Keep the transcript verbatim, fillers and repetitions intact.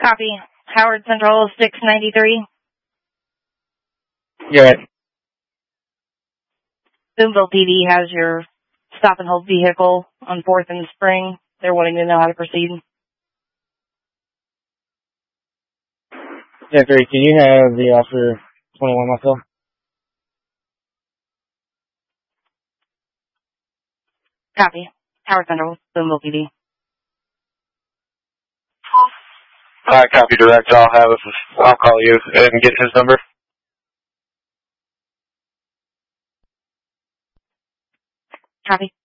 Copy. Howard Central six ninety-three. You're right. Boonville P D has your stop and hold vehicle on fourth and Spring. They're wanting to know how to proceed. Yeah, three. Can you have the officer twenty-one myself? Copy. Howard Central, Boonville P D. I copy direct. I'll have it. I'll call you and get his number. Copy.